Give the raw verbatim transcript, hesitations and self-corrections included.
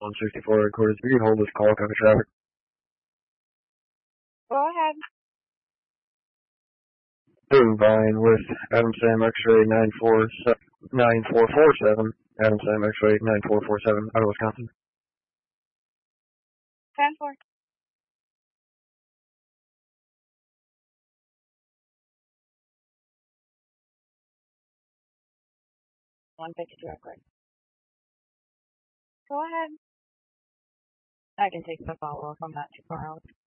one sixty-four recorded. You can hold this call, copy traffic. Go ahead. Boom, Vine with Adam Sam X-ray nine four four seven. Adam Sam X-ray nine four four seven out of Wisconsin. ten four. one fifty-two real quick. Go ahead. I can take the follow-up. I'm not too far out.